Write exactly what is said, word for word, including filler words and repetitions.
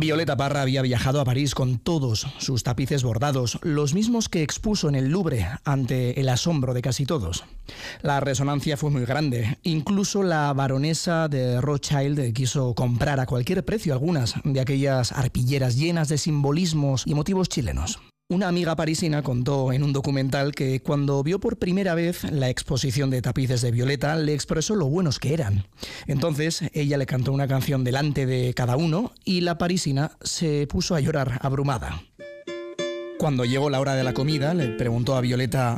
Violeta Parra había viajado a París con todos sus tapices bordados, los mismos que expuso en el Louvre, ante el asombro de casi todos. La resonancia fue muy grande. Incluso la baronesa de Rothschild quiso comprar a cualquier precio algunas de aquellas arpilleras llenas de simbolismos y motivos chilenos. Una amiga parisina contó en un documental que cuando vio por primera vez la exposición de tapices de Violeta le expresó lo buenos que eran. Entonces ella le cantó una canción delante de cada uno y la parisina se puso a llorar abrumada. Cuando llegó la hora de la comida le preguntó a Violeta